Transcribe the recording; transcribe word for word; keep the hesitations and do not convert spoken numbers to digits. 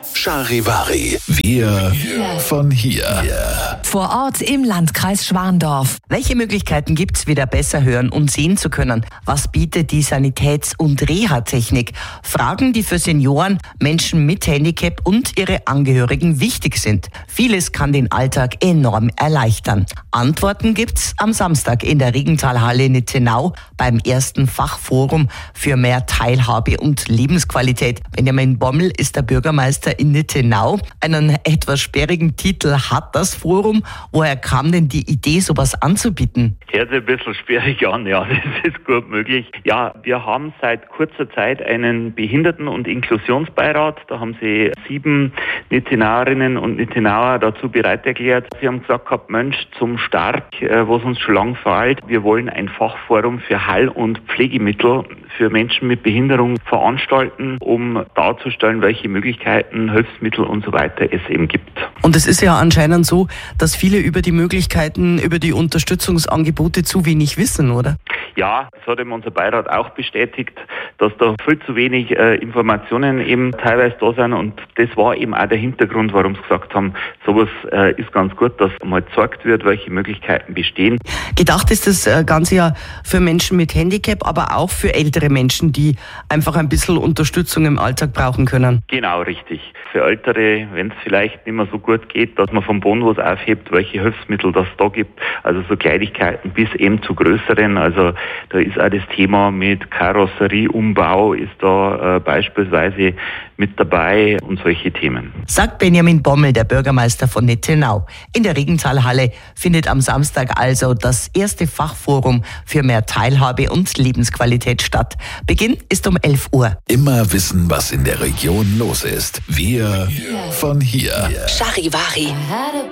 Charivari. Wir von hier. Vor Ort im Landkreis Schwandorf. Welche Möglichkeiten gibt's, wieder besser hören und sehen zu können? Was bietet die Sanitäts- und Reha-Technik? Fragen, die für Senioren, Menschen mit Handicap und ihre Angehörigen wichtig sind. Vieles kann den Alltag enorm erleichtern. Antworten gibt's am Samstag in der Regentalhalle Nittenau beim ersten Fachforum für mehr Teilhabe und Lebensqualität. Benjamin Bommel ist der Bürgermeister in Nittenau. Einen etwas sperrigen Titel hat das Forum. Woher kam denn die Idee, sowas anzubieten? Hört sich ein bisschen sperrig an, ja, das ist gut möglich. Ja, wir haben seit kurzer Zeit einen Behinderten- und Inklusionsbeirat. Da haben sie sieben Nittenauerinnen und Nittenauer dazu bereit erklärt. Sie haben gesagt gehabt, Mensch, zum Start, was uns schon lange fehlt, wir wollen ein Fachforum für Heil- und Pflegemittel für Menschen mit Behinderung veranstalten, um darzustellen, welche Möglichkeiten, Hilfsmittel und so weiter es eben gibt. Und es ist ja anscheinend so, dass viele über die Möglichkeiten, über die Unterstützungsangebote zu wenig wissen, oder? Ja, das hat eben unser Beirat auch bestätigt, dass da viel zu wenig äh, Informationen eben teilweise da sind, und das war eben auch der Hintergrund, warum sie gesagt haben, sowas äh, ist ganz gut, dass mal gezeigt wird, welche Möglichkeiten bestehen. Gedacht ist das Ganze ja für Menschen mit Handicap, aber auch für ältere Menschen, die einfach ein bisschen Unterstützung im Alltag brauchen können. Genau, richtig. Für Ältere, wenn es vielleicht nicht mehr so gut geht, dass man vom Boden was aufhebt, welche Hilfsmittel das da gibt, also so Kleinigkeiten bis eben zu größeren, also da ist auch das Thema mit Karosserieumbau ist da äh, beispielsweise mit dabei und solche Themen. Sagt Benjamin Bommel, der Bürgermeister von Nittenau. In der Regentalhalle findet am Samstag also das erste Fachforum für mehr Teilhabe und Lebensqualität statt. Beginn ist um elf Uhr. Immer wissen, was in der Region los ist. Wir von hier. Charivari.